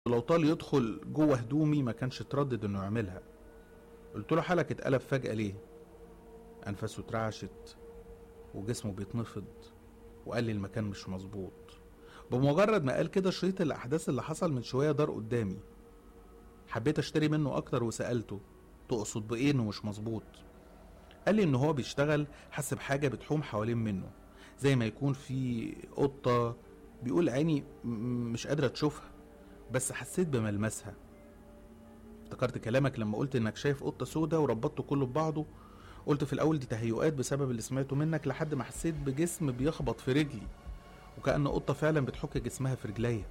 لو طال يدخل جوه هدومي ما كانش تردد انه يعملها. قلت له حالك اتقلب فجأة ليه؟ انفاسه اترعشت وجسمه بيتنفض وقال لي المكان مش مظبوط. بمجرد ما قال كده شريط الاحداث اللي حصل من شوية دار قدامي. حبيت اشتري منه اكتر وسألته تقصد بايه انه مش مظبوط؟ قال لي ان هو بيشتغل حس بحاجة بتحوم حوالين منه زي ما يكون في قطة، بيقول عيني مش قادرة تشوفها بس حسيت بملمسها. افتكرت كلامك لما قلت انك شايف قطة سودة وربطته كله ببعضه. قلت في الاول دي تهيؤات بسبب اللي سمعته منك لحد ما حسيت بجسم بيخبط في رجلي وكأن قطة فعلا بتحك جسمها في رجليا.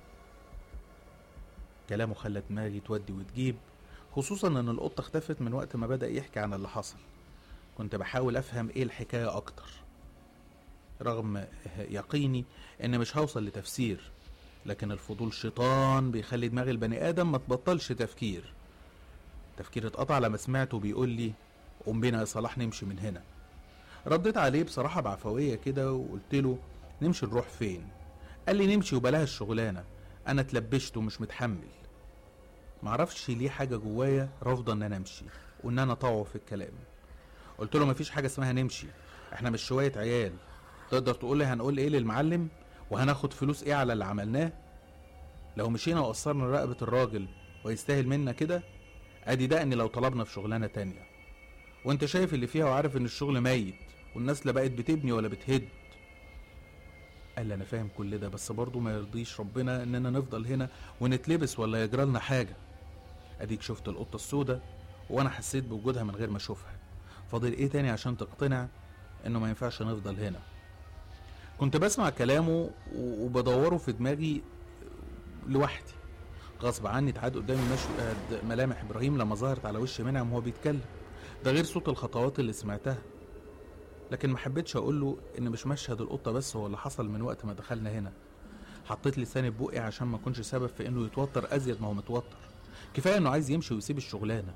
كلامه خلى دماغي تودي وتجيب، خصوصا ان القطة اختفت من وقت ما بدأ يحكي عن اللي حصل. كنت بحاول افهم ايه الحكاية اكتر رغم يقيني ان مش هوصل لتفسير، لكن الفضول شيطان بيخلي دماغ البني ادم ما تبطلش تفكير. تفكير اتقطع لما سمعته بيقول لي قوم بينا يا صلاح نمشي من هنا. رديت عليه بصراحة بعفوية كده وقلت له نمشي نروح فين؟ قال لي نمشي وبلاها الشغلانة، انا اتلبشت ومش متحمل. معرفش ليه حاجة جوايا رافضة ان انا امشي وان انا اطوع في الكلام. قلت له مفيش حاجة اسمها نمشي، احنا مش شوية عيال تقدر تقول لي هنقول ايه للمعلم وهناخد فلوس ايه على اللي عملناه؟ لو مشينا وقصرنا رقبة الراجل ويستاهل منا كده ادي ده ان لو طلبنا في شغلانة تانية، وانت شايف اللي فيها وعارف ان الشغل ميت والناس لا بقت بتبني ولا بتهد. قال لي انا فاهم كل ده بس برضه ما يرضيش ربنا اننا نفضل هنا ونتلبس ولا يجرالنا حاجة. اديك شفت القطة السوداء وانا حسيت بوجودها من غير ما اشوفها، فاضل ايه تاني عشان تقتنع انه ما ينفعش نفضل هنا؟ كنت بسمع كلامه وبدوره في دماغي لوحدي. غصب عني اتعاد قدامي مشهد ملامح ابراهيم لما ظهرت على وش منعم وهو بيتكلم، ده غير صوت الخطوات اللي سمعتها. لكن ما حبيتش اقول له ان مش مشهد القطه بس هو اللي حصل من وقت ما دخلنا هنا. حطيت لساني ببقي عشان ما اكونش سبب في انه يتوتر ازيد ما هو متوتر. كفايه انه عايز يمشي ويسيب الشغلانه.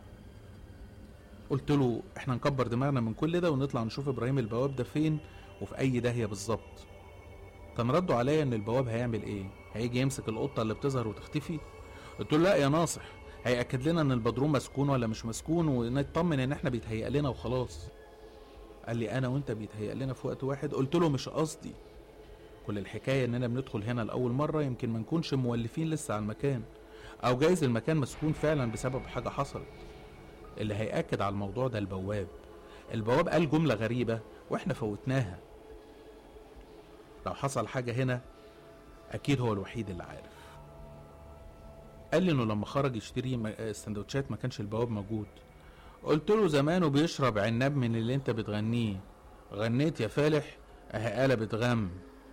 قلت له احنا نكبر دماغنا من كل ده ونطلع نشوف ابراهيم البواب ده فين وفي اي داهيه بالظبط. كان ردوا عليا ان البواب هيعمل ايه؟ هيجي يمسك القطه اللي بتظهر وتختفي؟ قلت له لا يا ناصح، هيأكد لنا ان البدروم مسكون ولا مش مسكون ونطمن ان احنا بيتهيأ لنا وخلاص. قال لي انا وانت بيتهيأ لنا في وقت واحد؟ قلت له مش قصدي، كل الحكايه اننا بندخل هنا لاول مره، يمكن ما نكونش مولفين لسه على المكان، او جايز المكان مسكون فعلا بسبب حاجه حصلت. اللي هيأكد على الموضوع ده البواب قال جمله غريبه واحنا فوتناها. لو حصل حاجه هنا اكيد هو الوحيد اللي عارف. قال لي انه لما خرج يشتري السندوتشات ما كانش البواب موجود. قلت له زمانه بيشرب عناب من اللي انت بتغنيه. غنيت يا فالح اهي قلبت غم.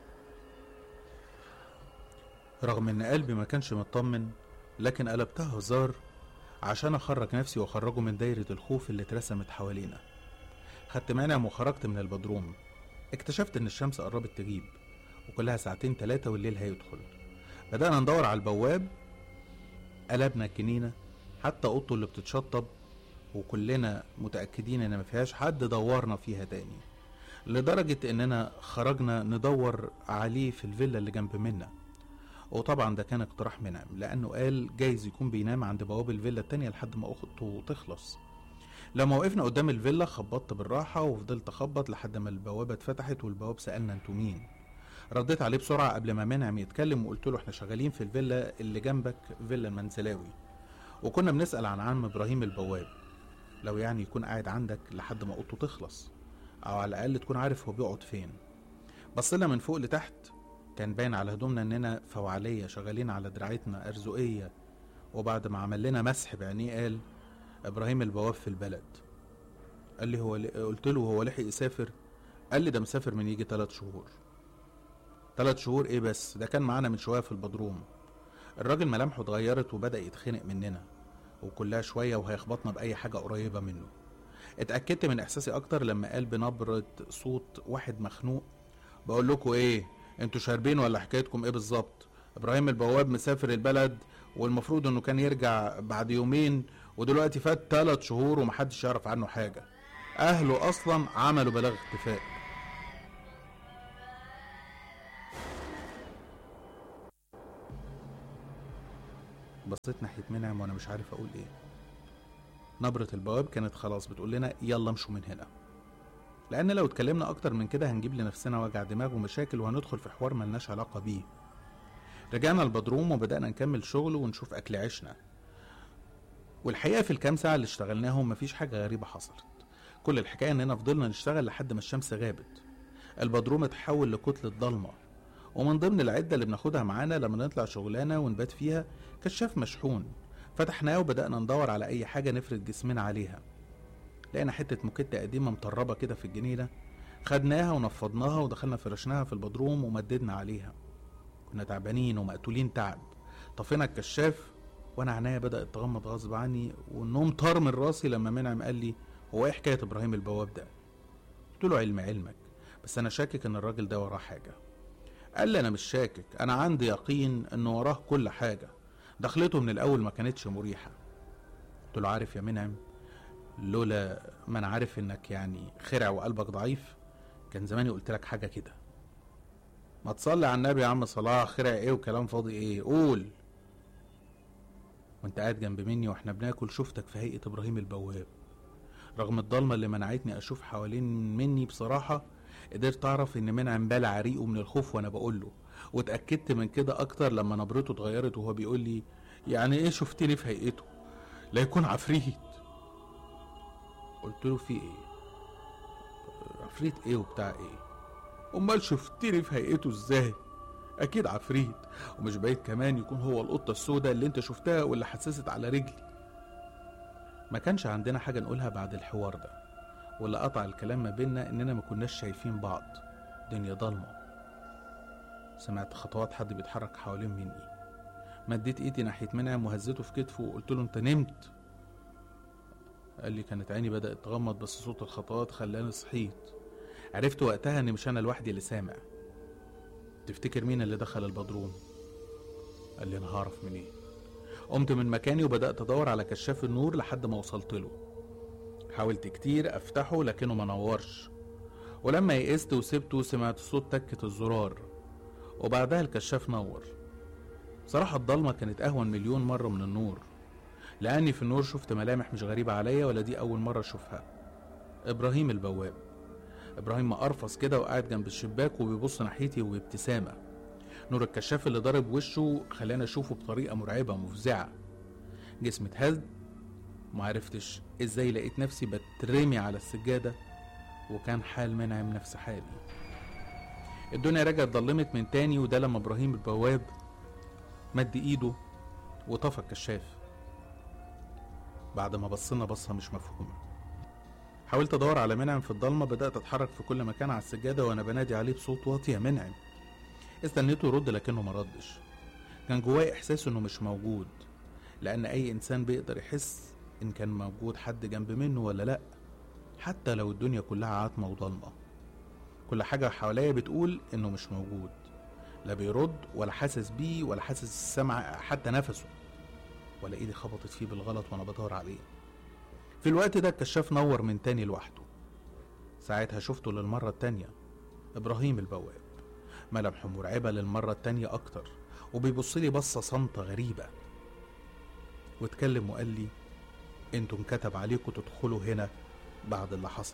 رغم ان قلبي ما كانش مطمن لكن قلبتها هزار عشان اخرج نفسي واخرجه من دايرة الخوف اللي اترسمت حوالينا. خدت منعم وخرجت من البدروم. اكتشفت ان الشمس قربت تغيب وكلها ساعتين 3 والليل هيدخل. بدأنا ندور على البواب، قلبنا الجنينة حتى اوضته اللي بتتشطب وكلنا متأكدين ان مفيهاش حد دورنا فيها تاني، لدرجة اننا خرجنا ندور عليه في الفيلا اللي جنب منا. وطبعا ده كان اقتراح منعم لانه قال جايز يكون بينام عند بواب الفيلا التانية لحد ما اخته تخلص. لما وقفنا قدام الفيلا خبطت بالراحة وفضلت اخبط لحد ما البوابة اتفتحت والبواب سألنا انتوا مين. رديت عليه بسرعة قبل ما منعم يتكلم وقلت له احنا شغالين في الفيلا اللي جنبك، فيلا المنزلاوي، وكنا بنسأل عن عم ابراهيم البواب، لو يعني يكون قاعد عندك لحد ما اوضته تخلص او على الاقل تكون عارف هو بيقعد فين. بصينا من فوق لتحت، كان باين على هدومنا اننا فوعلية شغالين على دراعتنا ارزقية. وبعد ما عمل لنا مسح بعينيه قال ابراهيم البواب في البلد. قال لي قلت له هو لحق يسافر؟ قال لي ده مسافر من يجي 3 شهور. 3 شهور ايه بس، ده كان معانا من شوية في البدروم. الراجل ملامحه اتغيرت وبدأ يتخنق مننا وكلها شوية وهيخبطنا بأي حاجة قريبة منه. اتأكدت من احساسي اكتر لما قال بنبرة صوت واحد مخنوق بقول لكم ايه، انتوا شاربين ولا حكايتكم ايه بالظبط؟ ابراهيم البواب مسافر البلد والمفروض انه كان يرجع بعد يومين ودلوقتي فات 3 شهور ومحدش يعرف عنه حاجة. اهله اصلا عملوا بلاغ اختفاء. بصيت ناحية منعم وانا مش عارف اقول ايه. نبرة البواب كانت خلاص بتقول لنا يلا امشوا من هنا، لان لو اتكلمنا اكتر من كده هنجيب لنفسنا وجع دماغ ومشاكل وهندخل في حوار ملناش علاقة بيه. رجعنا البدروم وبدأنا نكمل شغل ونشوف اكل عيشنا. والحقيقة في الكام ساعة اللي اشتغلناهم مفيش حاجة غريبة حصلت. كل الحكاية اننا فضلنا نشتغل لحد ما الشمس غابت. البدروم اتحول لكتلة ضلمة، ومن ضمن العدة اللي بناخدها معانا لما نطلع شغلانة ونبات فيها كشاف مشحون. فتحناه وبدأنا ندور على أي حاجة نفرد جسمنا عليها. لقينا حتة موكيتة قديمة مطربة كده في الجنينة، خدناها ونفضناها ودخلنا فرشناها في البدروم ومددنا عليها. كنا تعبانين ومقتولين تعب. طفينا الكشاف وانا عينيا بدأت تغمض غصب عني، والنوم طار من راسي لما منعم قال لي هو ايه حكاية ابراهيم البواب ده؟ قلت له علمك، بس انا شاكك ان الراجل ده وراه حاجة. قال لي انا مش شاكك، انا عندي يقين ان وراه كل حاجة. دخلته من الاول ما كانتش مريحة. قلت له عارف يا منعم، لولا ما انا عارف انك يعني خرع وقلبك ضعيف كان زماني قلت لك حاجة كده. ما تصلي على النبي يا عم صلاح، خرع ايه وكلام فاضي ايه؟ قول. وانت قاعد جنب مني واحنا بناكل شفتك في هيئة ابراهيم البواب. رغم الضلمة اللي منعتني اشوف حوالين مني بصراحة، قدرت اعرف ان منعم بالع ريقه من الخوف وانا بقوله، واتأكدت من كده اكتر لما نبرته اتغيرت وهو بيقول لي يعني ايه شفتني في هيئته؟ لا يكون عفريت. قلت له في ايه؟ عفريت ايه وبتاع ايه؟ امال شفتني في هيئته ازاي؟ اكيد عفريت، ومش بعيد كمان يكون هو القطة السوداء اللي انت شفتها واللي حسست على رجلي. ما كانش عندنا حاجة نقولها بعد الحوار ده، واللي قطع الكلام ما بيننا اننا ما كناش شايفين بعض، دنيا ضلمة. سمعت خطوات حد بيتحرك حوالين مني. مديت ايدي ناحية منعم وهزته في كتفه وقلت له انت نمت؟ قال لي كانت عيني بدأت تغمض بس صوت الخطوات خلاني صحيت. عرفت وقتها ان مش انا لوحدي اللي سامع. تفتكر مين اللي دخل البدروم؟ قال لي انا هعرف منين؟ قمت من مكاني وبدأت ادور على كشاف النور لحد ما وصلت له. حاولت كتير افتحه لكنه ما نورش، ولما يئست وسبته سمعت صوت تكة الزرار، وبعدها الكشاف نور. صراحة الضلمة كانت اهون مليون مرة من النور، لاني في النور شفت ملامح مش غريبة عليا ولا دي اول مرة اشوفها. ابراهيم البواب. ابراهيم مقرفص كده وقاعد جنب الشباك وبيبص ناحيتي وبابتسامة. نور الكشاف اللي ضارب وشه خلاني اشوفه بطريقة مرعبة مفزعة. جسمي اتهز، ومعرفتش ازاي لقيت نفسي بترمي على السجادة، وكان حال منعم نفس حالي. الدنيا رجعت ضلمت من تاني، وده لما ابراهيم البواب مد ايده وطفى الكشاف. بعد ما بصينا بصة مش مفهومة. حاولت ادور على منعم في الضلمة، بدأت اتحرك في كل مكان على السجادة وانا بنادي عليه بصوت واطي يا منعم. استنيته يرد لكنه ما ردش. كان جواي احساس انه مش موجود، لان اي انسان بيقدر يحس ان كان موجود حد جنب منه ولا لا، حتى لو الدنيا كلها عتمة وضلمة. كل حاجة حواليا بتقول انه مش موجود، لا بيرد ولا حاسس بيه ولا حاسس سمع حتى نفسه، ولا ايدي خبطت فيه بالغلط وانا بدور عليه. في الوقت ده الكشاف نور من تاني لوحده. ساعتها شفته للمرة التانية، ابراهيم البواب، ملامحه مرعبة للمرة التانية اكتر، وبيبصلي بصة صامتة غريبة، واتكلم وقال لي انتوا انكتب عليكم تدخلوا هنا بعد اللي حصل،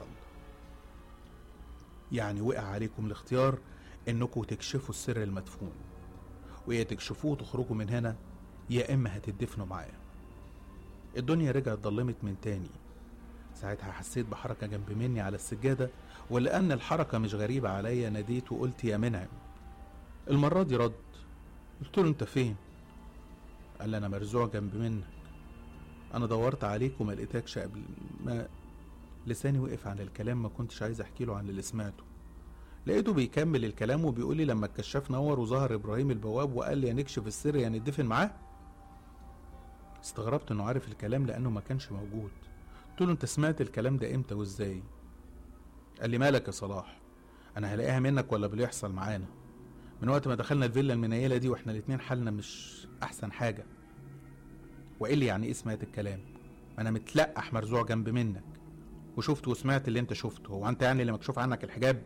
يعني وقع عليكم الاختيار انكم تكشفوا السر المدفون، ويا تكشفوه وتخرجوا من هنا يا اما هتدفنوا معاه. الدنيا رجعت ضلمت من تاني. ساعتها حسيت بحركة جنب مني على السجادة، ولأن الحركة مش غريبة عليا ناديت وقلت يا منعم. المرة دي رد. قلت له انت فين؟ قال لي انا مرزوع جنب منك، انا دورت عليك وما لقيتكش قبل ما لساني وقف عن الكلام، ما كنتش عايز احكي له عن اللي سمعته. لقيته بيكمل الكلام وبيقول لي لما الكشاف نور وظهر ابراهيم البواب وقال لي هنكشف السر يعني ندفن معاه. استغربت انه عارف الكلام لانه ما كانش موجود. قلت له انت سمعت الكلام ده امتى وازاي؟ قال لي مالك يا صلاح، انا هلاقيها منك ولا بيحصل معانا؟ من وقت ما دخلنا الفيلا المنيلة دي واحنا الاتنين حالنا مش احسن حاجة. وايه اللي يعني ايه سمعت الكلام؟ انا متلقح مرزوع جنب منك وشفت وسمعت اللي انت شفته، هو انت يعني اللي مكشوف عنك الحجاب؟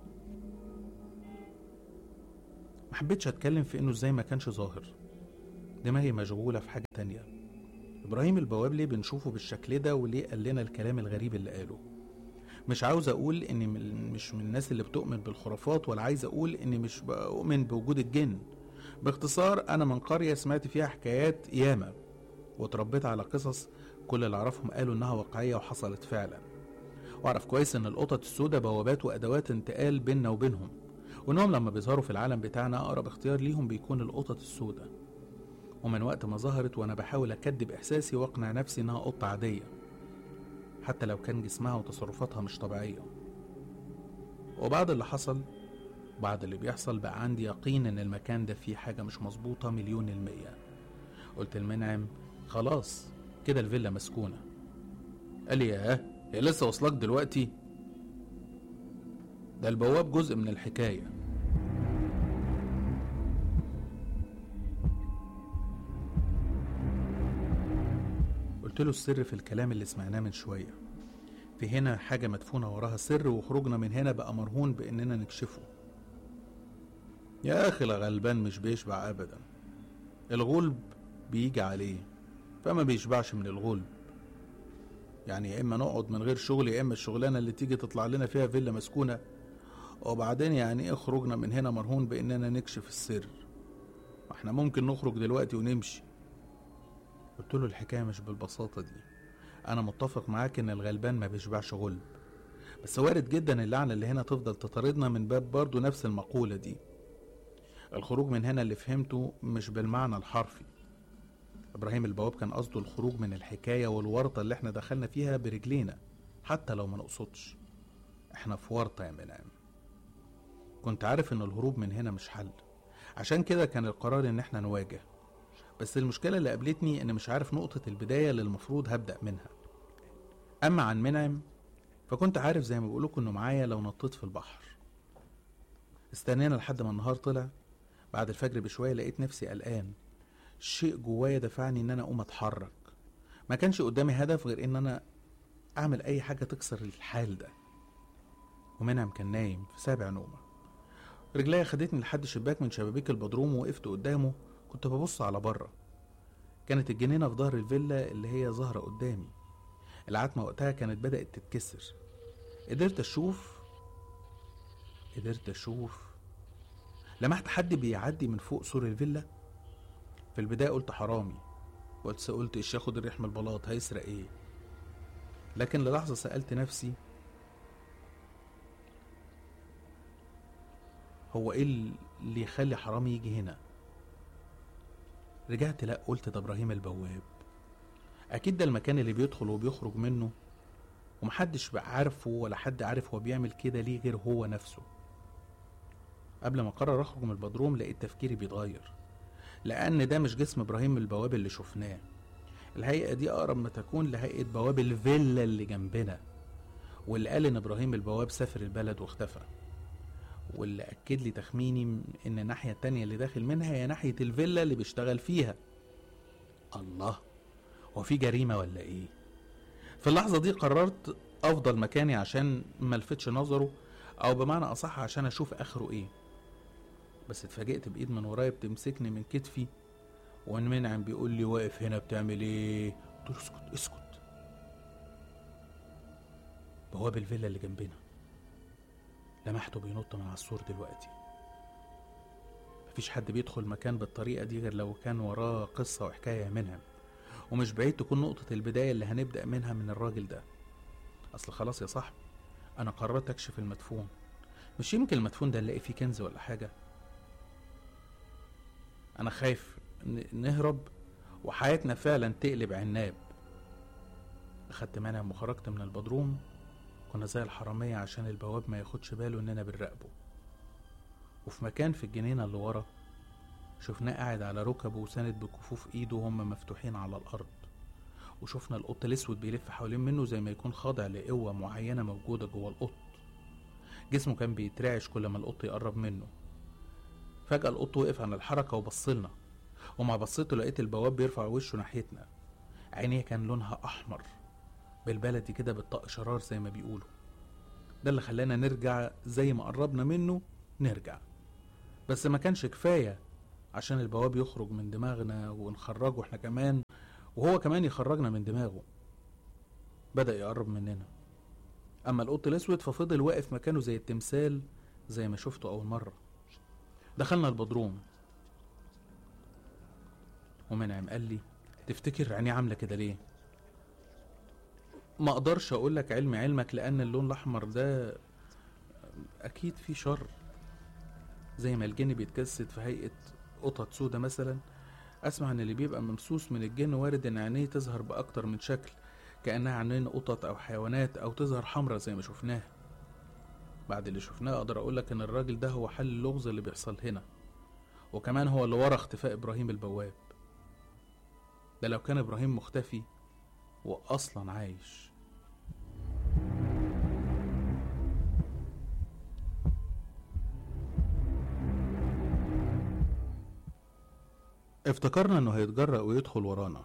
ما حبيتش اتكلم في انه ازاي ما كانش ظاهر، دماغي مشغولة في حاجة تانية. إبراهيم البواب ليه بنشوفه بالشكل ده، وليه قال لنا الكلام الغريب اللي قاله؟ مش عاوز أقول إني مش من الناس اللي بتؤمن بالخرافات، ولا عايز أقول إني مش بؤمن بوجود الجن. باختصار أنا من قرية سمعت فيها حكايات ياما، واتربيت على قصص كل اللي أعرفهم قالوا إنها واقعية وحصلت فعلا. وأعرف كويس إن القطط السوداء بوابات وأدوات انتقال بيننا وبينهم، وإنهم لما بيظهروا في العالم بتاعنا أقرب اختيار ليهم بيكون القطط السوداء. ومن وقت ما ظهرت وأنا بحاول أكدب إحساسي وأقنع نفسي إنها قطة عادية، حتى لو كان جسمها وتصرفاتها مش طبيعية. وبعد اللي حصل، بعد اللي بيحصل، بقى عندي يقين إن المكان ده فيه حاجة مش مظبوطة 1,000,000%. قلت لمنعم خلاص كده الفيلا مسكونة. قال لي هي لسه وصلك دلوقتي؟ ده البواب جزء من الحكاية. قلت له السر في الكلام اللي سمعناه من شوية. في هنا حاجة مدفونة وراها سر، وخروجنا من هنا بقى مرهون بإننا نكشفه. يا أخي الغلبان مش بيشبع أبدا. الغلب بيجي عليه، فما بيشبعش من الغلب. يعني يا إما نقعد من غير شغل، يا إما الشغلانة اللي تيجي تطلع لنا فيها فيلا مسكونة. وبعدين يعني إيه خروجنا من هنا مرهون بإننا نكشف السر؟ ما احنا ممكن نخرج دلوقتي ونمشي. قلت له الحكاية مش بالبساطة دي. أنا متفق معاك إن الغلبان ما بيشبعش غلب، بس وارد جدا اللعنة اللي هنا تفضل تطاردنا من باب برضو نفس المقولة دي. الخروج من هنا اللي فهمته مش بالمعنى الحرفي. إبراهيم البواب كان قصده الخروج من الحكاية والورطة اللي احنا دخلنا فيها برجلينا، حتى لو ما نقصدش. احنا في ورطة يا منعم. كنت عارف إن الهروب من هنا مش حل، عشان كده كان القرار إن احنا نواجه. بس المشكلة اللي قابلتني إن مش عارف نقطة البداية اللي المفروض هبدأ منها. أما عن منعم فكنت عارف زي ما بقولكوا إنه معايا لو نطيت في البحر. استنينا لحد ما النهار طلع. بعد الفجر بشوية لقيت نفسي قلقان. شيء جوايا دفعني إن أنا أقوم أتحرك. ما كانش قدامي هدف غير إن أنا أعمل أي حاجة تكسر الحال ده. ومنعم كان نايم في سابع نومة. رجليا خدتني لحد شباك من شبابيك البدروم، ووقفت قدامه. كنت ببص على بره. كانت الجنينة في ظهر الفيلا اللي هي ظاهرة قدامي. العتمة وقتها كانت بدأت تتكسر. قدرت أشوف لمحت حد بيعدي من فوق سور الفيلا. في البداية قلت حرامي، قلت إيش ياخد الريح من البلاط، هيسرق ايه؟ لكن للحظة سألت نفسي هو ايه اللي يخلي حرامي يجي هنا؟ رجعت لا، قلت ده إبراهيم البواب. أكيد ده المكان اللي بيدخل وبيخرج منه، ومحدش بقى عارفه ولا حد عارف هو بيعمل كده ليه غير هو نفسه. قبل ما اقرر اخرج من البدروم لقيت تفكيري بيتغير، لان ده مش جسم ابراهيم البواب اللي شفناه. الهيئة دي اقرب ما تكون لهيئة بواب الفيلا اللي جنبنا، واللي قال ان ابراهيم البواب سافر البلد واختفى، واللي اكد لي تخميني ان الناحية التانية اللي داخل منها هي ناحية الفيلا اللي بيشتغل فيها. الله، هو في جريمة ولا ايه؟ في اللحظة دي قررت افضل مكاني عشان ملفتش نظره، او بمعنى اصح عشان اشوف اخره ايه. بس اتفاجئت بايد من ورايا بتمسكني من كتفي، وان منعم بيقول لي واقف هنا بتعمل ايه؟ قلت له اسكت. بواب الفيلا اللي جنبنا لمحته بينط من على السور دلوقتي. مفيش حد بيدخل مكان بالطريقة دي غير لو كان وراه قصة وحكاية يا منعم، ومش بعيد تكون نقطة البداية اللي هنبدأ منها من الراجل ده. اصل خلاص يا صاحبي، انا قررت اكشف المدفون. مش يمكن المدفون ده نلاقي فيه كنز ولا حاجة؟ انا خايف نهرب وحياتنا فعلا تقلب عناب. اخدت منعم وخرجت من البدروم. كنا زي الحرامية عشان البواب ما ياخدش باله اننا بنراقبه. وفي مكان في الجنينة اللي ورا شفناه قاعد على ركبه وساند بكفوف ايده وهم مفتوحين على الارض، وشفنا القط الاسود بيلف حوالين منه زي ما يكون خاضع لقوة معينة موجودة جوه القط. جسمه كان بيترعش كل ما القط يقرب منه. فجأة القط وقف عن الحركة وبصلنا، ومع بصيته لقيت البواب بيرفع وشه ناحيتنا. عينيه كان لونها احمر، بالبلدي كده بالطق شرار زي ما بيقولوا. ده اللي خلانا نرجع، زي ما قربنا منه نرجع. بس ما كانش كفاية عشان البواب يخرج من دماغنا ونخرجه احنا كمان، وهو كمان يخرجنا من دماغه. بدأ يقرب مننا. اما القط الاسود ففضل واقف مكانه زي التمثال، زي ما شفته اول مرة. دخلنا البدروم ومنعم قال لي: تفتكر عينيه عاملة كده ليه؟ ما اقدرش اقولك علمك، لان اللون الاحمر ده اكيد فيه شر، زي ما الجن بيتجسد في هيئة قطط سودة مثلا. اسمع ان اللي بيبقى ممسوس من الجن وارد ان عينيه تظهر باكتر من شكل، كأنها عينين قطط او حيوانات، او تظهر حمرة زي ما شفناه. بعد اللي شفناه اقدر اقولك ان الراجل ده هو حل اللغز اللي بيحصل هنا، وكمان هو اللي ورا اختفاء ابراهيم البواب. ده لو كان ابراهيم مختفي واصلا عايش. افتكرنا انه هيتجرأ ويدخل ورانا،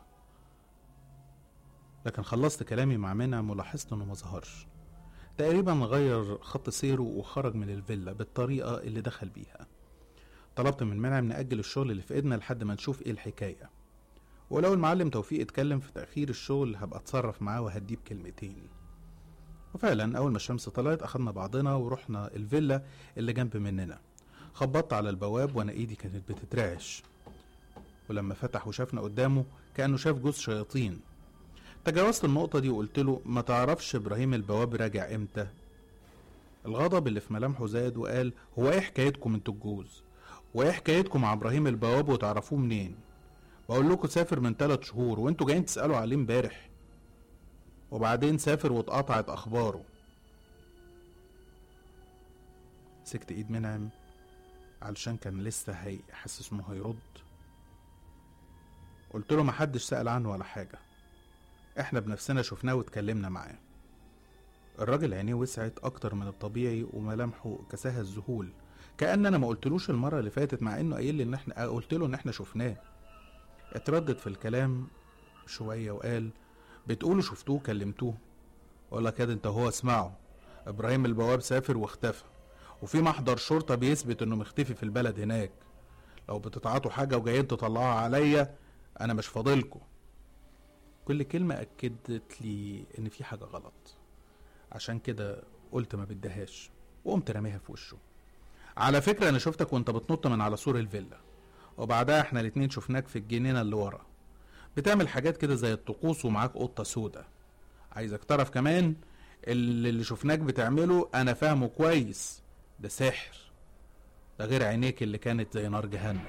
لكن خلصت كلامي مع منعم ولاحظت انه ما ظهرش. تقريبا غير خط سيره وخرج من الفيلا بالطريقة اللي دخل بيها. طلبت من منعم نأجل الشغل اللي في ايدنا لحد ما نشوف ايه الحكاية، ولو المعلم توفيق اتكلم في تأخير الشغل هبقى اتصرف معاه وهديه بكلمتين. وفعلا اول ما الشمس طلعت اخدنا بعضنا ورحنا الفيلا اللي جنب مننا. خبطت على البواب وانا ايدي كانت بتترعش، ولما فتح وشافنا قدامه كأنه شاف جوز شياطين. تجاوزت النقطة دي وقلت له: ما تعرفش ابراهيم البواب راجع امتى؟ الغضب اللي في ملامحه زاد وقال: هو ايه حكايتكم انتوا الجوز؟ وايه حكايتكم مع ابراهيم البواب وتعرفوه منين؟ بقول لكم سافر من 3 شهور وانتوا جايين تسألوا عليه امبارح، وبعدين سافر واتقطعت اخباره. مسكت ايد منعم علشان كان لسه حاسس انه هيرد. قلت له: محدش سأل عنه ولا حاجة، احنا بنفسنا شفناه واتكلمنا معاه. الراجل عينيه وسعت اكتر من الطبيعي وملامحه كساها الذهول، كأن انا ما قلتلوش المرة اللي فاتت، مع انه قايل لي ان احنا قلت له ان احنا شفناه. اتردد في الكلام شوية وقال: بتقولوا شفتوه كلمتوه؟ ولا كده انت هو اسمعوا، ابراهيم البواب سافر واختفى، وفي محضر شرطة بيثبت انه مختفي في البلد هناك. لو بتتعاطوا حاجة وجايين تطلعوها عليا انا مش فاضلكم. كل كلمة اكدت لي ان في حاجة غلط، عشان كده قلت ما بدهاش وقمت رميها في وشه. على فكرة انا شفتك وانت بتنط من على سور الفيلا، وبعدها احنا الاتنين شفناك في الجنينة اللي ورا بتعمل حاجات كده زي الطقوس ومعاك قطة سودة. عايزك تعرف كمان اللي شفناك بتعمله انا فاهمه كويس، ده سحر، ده غير عينيك اللي كانت زي نار جهنم.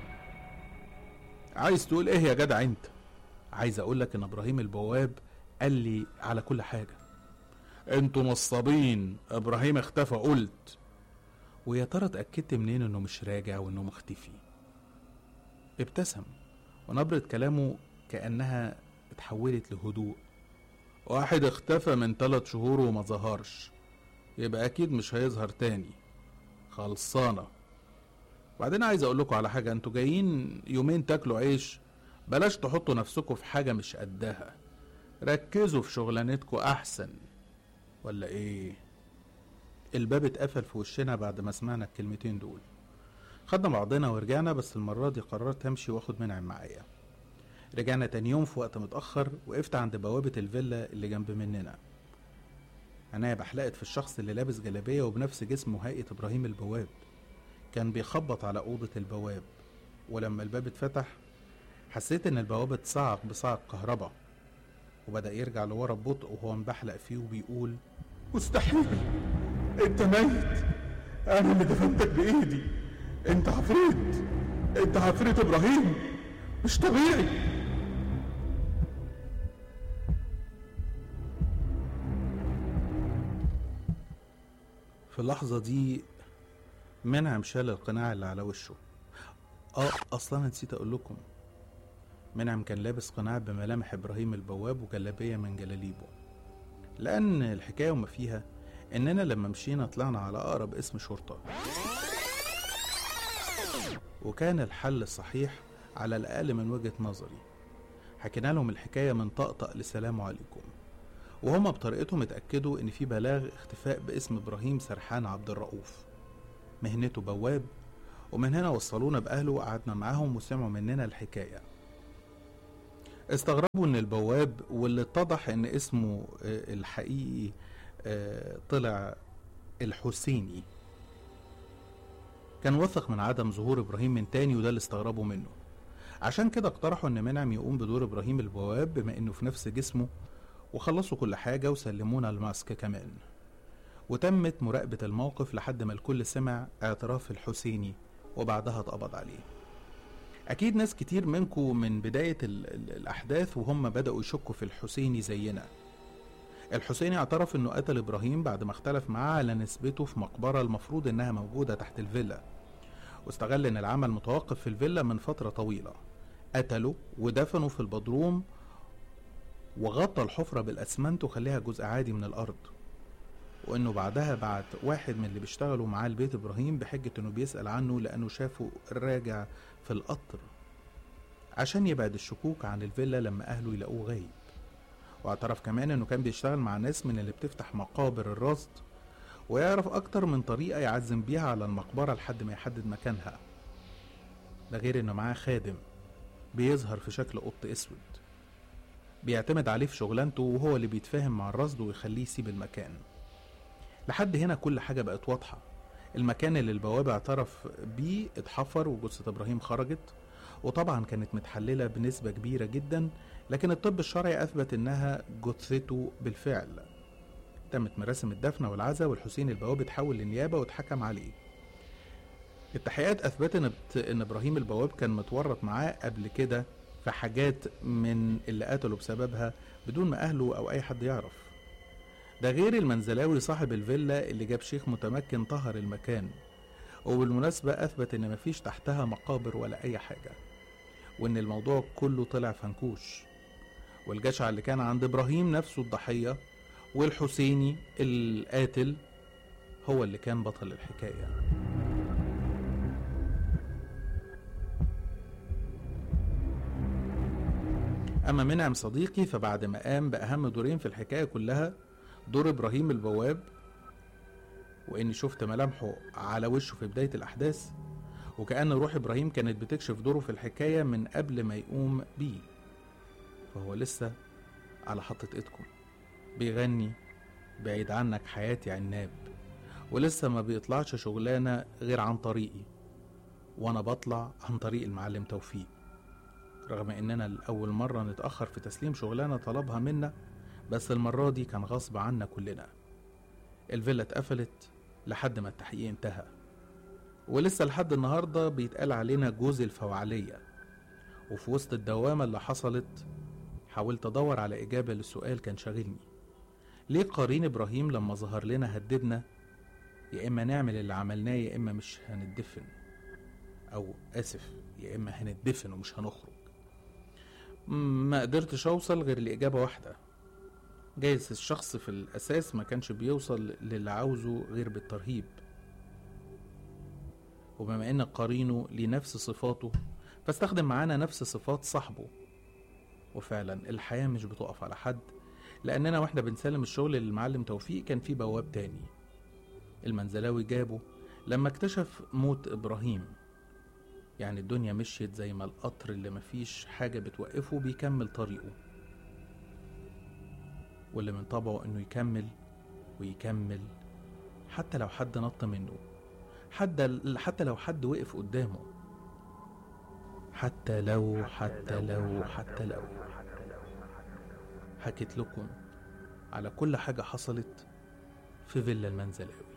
عايز تقول ايه يا جدع انت؟ عايز اقولك ان ابراهيم البواب قال لي على كل حاجة. انتوا نصابين، ابراهيم اختفى قلت. ويا ترى اتأكدت منين انه مش راجع وانه مختفي؟ ابتسم ونبرة كلامه كأنها اتحولت لهدوء. واحد اختفى من 3 شهور وما ظهرش، يبقى اكيد مش هيظهر تاني. خلصانة. بعدين عايز اقول لكم على حاجة، انتوا جايين يومين تاكلوا عيش، بلاش تحطوا نفسكم في حاجة مش قدها، ركزوا في شغلانتكم احسن. ولا ايه؟ الباب اتقفل في وشنا بعد ما سمعنا الكلمتين دول. خدنا بعضنا ورجعنا، بس المرة دي قررت امشي واخد منعم معايا. رجعنا تاني يوم في وقت متأخر، وقفت عند بوابة الفيلا اللي جنب مننا. عناية بحلقت في الشخص اللي لابس جلابية وبنفس جسمه هيئة ابراهيم البواب. كان بيخبط على أوضة البواب، ولما الباب اتفتح حسيت ان البوابة اتصعق بصعق كهرباء، وبدأ يرجع لورا ببطء وهو مبحلق فيه وبيقول: مستحيل، انت ميت، انا اللي دفنتك بايدي، انت عفريت، انت عفريت ابراهيم، مش طبيعي. في اللحظة دي منعم شال القناع اللي على وشه. اصلا نسيت اقول لكم، منعم كان لابس قناع بملامح ابراهيم البواب وجلابية من جلاليبه. لان الحكاية وما فيها اننا لما مشينا طلعنا على اقرب اسم شرطة، وكان الحل الصحيح على الاقل من وجهة نظري. حكينا لهم الحكاية من طقطق لسلام عليكم، وهما بطريقتهم اتأكدوا ان في بلاغ اختفاء باسم ابراهيم سرحان عبد الرؤوف، مهنته بواب، ومن هنا وصلونا بأهله وقعدنا معاهم وسمعوا مننا الحكاية. استغربوا ان البواب، واللي اتضح ان اسمه الحقيقي طلع الحسيني، كان وثق من عدم ظهور ابراهيم من تاني، وده اللي استغربوا منه. عشان كده اقترحوا ان منعم يقوم بدور ابراهيم البواب بما انه في نفس جسمه، وخلصوا كل حاجة وسلمونا الماسك كمان. وتمت مراقبة الموقف لحد ما الكل سمع اعتراف الحسيني، وبعدها اتقبض عليه. اكيد ناس كتير منكم من بداية الاحداث وهم بدأوا يشكوا في الحسيني زينا. الحسيني اعترف انه قتل ابراهيم بعد ما اختلف معاه على نسبته في مقبرة المفروض انها موجودة تحت الفيلا، واستغل ان العمل متوقف في الفيلا من فترة طويلة. قتله ودفنه في البدروم، وغطى الحفرة بالاسمنت وخليها جزء عادي من الارض. وانه بعدها بعت واحد من اللي بيشتغلوا معاه البيت ابراهيم بحجة انه بيسأل عنه لانه شافه راجع في القطر، عشان يبعد الشكوك عن الفيلا لما اهله يلاقوه غايب. واعترف كمان انه كان بيشتغل مع ناس من اللي بتفتح مقابر الرصد، ويعرف اكتر من طريقة يعزم بيها على المقبرة لحد ما يحدد مكانها. ده غير انه معاه خادم بيظهر في شكل قط اسود بيعتمد عليه في شغلانته، وهو اللي بيتفاهم مع الرصد ويخليه يسيب المكان. لحد هنا كل حاجة بقت واضحة. المكان اللي البوابة اعترف بيه اتحفر وجثة ابراهيم خرجت، وطبعا كانت متحللة بنسبة كبيرة جدا، لكن الطب الشرعي اثبت انها جثته بالفعل. تمت مراسم الدفن والعزاء، والحسين البواب اتحول للنيابة واتحكم عليه. التحقيقات اثبتت ان ابراهيم البواب كان متورط معاه قبل كده في حاجات من اللي قتله بسببها بدون ما اهله او اي حد يعرف. ده غير المنزلاوي صاحب الفيلا اللي جاب شيخ متمكن طهر المكان، وبالمناسبة اثبت ان مفيش تحتها مقابر ولا اي حاجة، وان الموضوع كله طلع فنكوش. والجشع اللي كان عند ابراهيم نفسه الضحية، والحسيني القاتل هو اللي كان بطل الحكاية. اما منعم صديقي فبعد ما قام باهم دورين في الحكاية كلها، دور ابراهيم البواب، واني شفت ملامحه على وشه في بداية الاحداث، وكأن روح ابراهيم كانت بتكشف دوره في الحكاية من قبل ما يقوم بيه. فهو لسه على حطة ايدكم بيغني بعيد عنك حياتي عناب، ولسه ما بيطلعش شغلانة غير عن طريقي، وانا بطلع عن طريق المعلم توفيق، رغم اننا لأول مرة نتأخر في تسليم شغلانة طلبها منا، بس المرة دي كان غصب عنا كلنا. الفيلا اتقفلت لحد ما التحقيق انتهى، ولسه لحد النهاردة بيتقال علينا جوز الفوعلية. وفي وسط الدوامة اللي حصلت حاولت ادور على اجابة للسؤال كان شاغلني: ليه قرين ابراهيم لما ظهر لنا هددنا يا اما نعمل اللي عملناه يا اما مش هندفن، او اسف يا اما هندفن ومش هنخرج؟ ما قدرتش اوصل غير لاجابة واحدة: جايز الشخص في الاساس ما كانش بيوصل للي عاوزه غير بالترهيب، وبما ان قرينه لنفس صفاته فاستخدم معانا نفس صفات صاحبه. وفعلا الحياة مش بتقف على حد، لاننا واحنا بنسلم الشغل للمعلم توفيق كان في بواب تاني المنزلاوي جابه لما اكتشف موت ابراهيم. يعني الدنيا مشيت زي ما القطر اللي مفيش حاجة بتوقفه بيكمل طريقه، واللي من طبعه انه يكمل ويكمل حتى لو حد نط منه، حتى لو حد وقف قدامه، حتى لو حكيت لكم على كل حاجة حصلت في فيلا المنزلاوي.